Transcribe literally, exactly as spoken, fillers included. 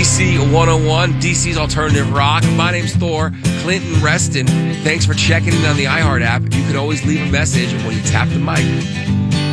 C one oh one, D C's Alternative Rock. My name's Thor, Clinton Reston. Thanks for checking in on the iHeart app. You can always leave a message when you tap the mic.